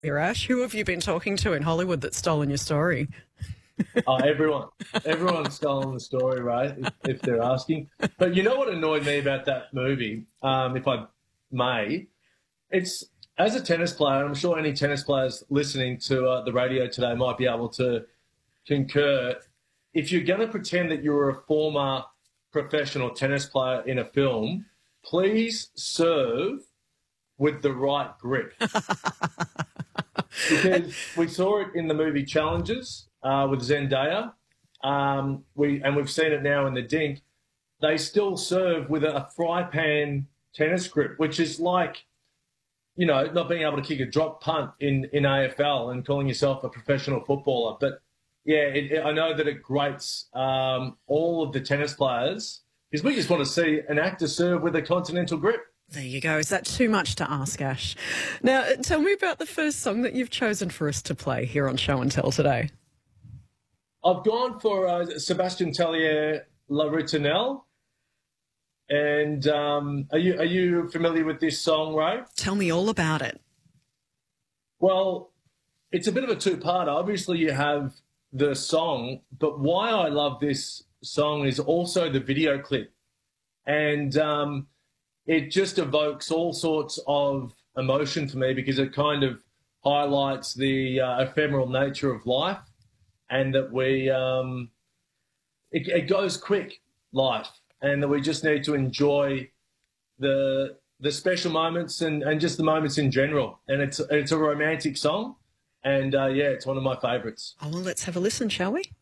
Ash, who have you been talking to in Hollywood that's stolen your story? Oh, everyone's stolen the story, right? If they're asking. But you know what annoyed me about that movie, if I may, it's as a tennis player. I'm sure any tennis players listening to the radio today might be able to concur. If you're going to pretend that you're a former professional tennis player in a film, please serve with the right grip. Because we saw it in the movie Challenges with Zendaya, we've seen it now in The Dink. They still serve with a fry pan tennis grip, which is like, you know, not being able to kick a drop punt in AFL and calling yourself a professional footballer. But yeah, I know that it grates all of the tennis players because we just want to see an actor serve with a continental grip. There you go. Is that too much to ask, Ash? Now, tell me about the first song that you've chosen for us to play here on Show and Tell today. I've gone for Sebastian Tellier, La Ritonelle. And are you familiar with this song, Ray? Tell me all about it. Well, it's a bit of a two-parter. Obviously, you have the song, but why I love this song is also the video clip. And it just evokes all sorts of emotion for me because it kind of highlights the ephemeral nature of life and that it goes quick, life, and that we just need to enjoy the special moments and just the moments in general. And it's a romantic song, and, it's one of my favourites. Oh, well, let's have a listen, shall we?